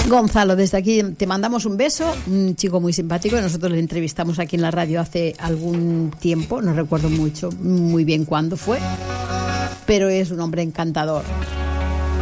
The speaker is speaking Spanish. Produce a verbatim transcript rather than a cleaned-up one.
Gonzalo, desde aquí te mandamos un beso, un chico muy simpático, y nosotros le entrevistamos aquí en la radio hace algún tiempo, no recuerdo mucho, muy bien cuándo fue, pero es un hombre encantador.